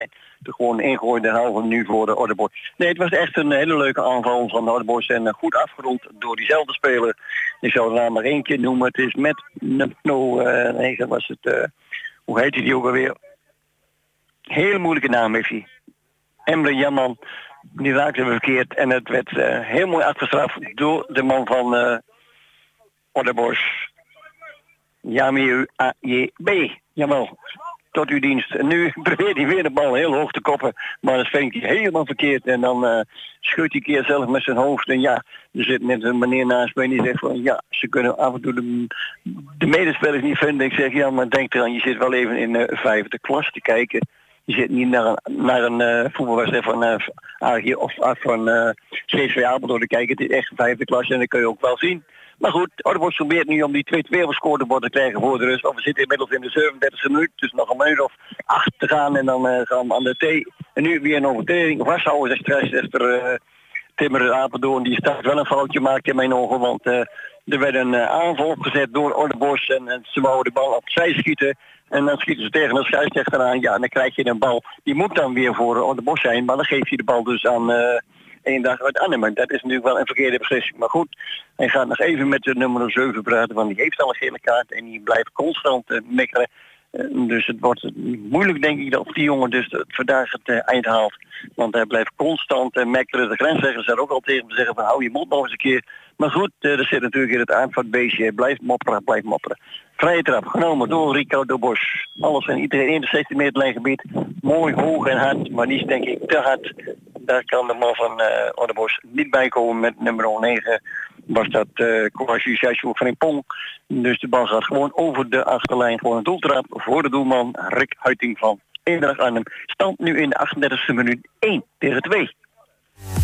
er gewoon ingooien, de halve nu voor de Ordeboys. Nee, het was echt een hele leuke aanval van de Ordeboys en goed afgerond door diezelfde speler. Ik zou de naam maar één keer noemen. Het is met dat was het, hoe heet die ook alweer? Hele moeilijke naam heeft hij. Emre Jamman, die raakte verkeerd en het werd heel mooi afgestraft door de man van Ordeboys. Jamie AJB, jawel. Tot uw dienst. En nu probeert hij weer de bal heel hoog te koppen. Maar dat vindt hij helemaal verkeerd. En dan schudt hij keer zelf met zijn hoofd. En ja, er zit net een meneer naast mij die zegt van ja, ze kunnen af en toe de medespelers niet vinden. Ik zeg ja, maar denk eraan, je zit wel even in vijfde klas te kijken. Je zit niet naar een voetbalwedstrijd van AG of van CSV Apeldoorn te kijken. Het is echt vijfde klas en dat kun je ook wel zien. Maar goed, Ordeboys probeert nu om die 2-2 scorebord te krijgen voor de rust. Want we zitten inmiddels in de 37e minuut. Dus nog een minuut of 8 te gaan en dan gaan we aan de T. En nu weer een overtreding. Vasthouden, zegt scheidsrechter Timmer Apeldoorn. Die staat wel een foutje maakt in mijn ogen. Want er werd een aanval opgezet door Ordeboys. En ze wouden de bal opzij schieten. En dan schieten ze tegen de scheidsrechter aan. Ja, en dan krijg je een bal. Die moet dan weer voor Ordeboys zijn. Maar dan geeft hij de bal dus aan één dag uit Arnhem. Dat is natuurlijk wel een verkeerde beslissing. Maar goed, hij gaat nog even met de nummer 7 praten. Want die heeft al een gele kaart. En die blijft constant mekkeren. Dus het wordt moeilijk denk ik dat die jongen dus vandaag het eind haalt. Want hij blijft constant mekkeren. De grensrechters daar ook al tegen te zeggen van hou je mond nog eens een keer. Maar goed, er zit natuurlijk in het aard van het beestje. Blijf mopperen, blijf mopperen. Vrije trap genomen door Rico de Bos. Alles en iedereen in de 16 meter lijngebied. Mooi hoog en hard, maar die is denk ik te hard. Daar kan de man van Ordeboys niet bij komen met nummer 9. Was dat Kouachi van Pong. Dus de bal gaat gewoon over de achterlijn. Gewoon een doeltrap voor de doelman Rick Huyting van Eendracht Arnhem. Stand nu in de 38e minuut 1-2.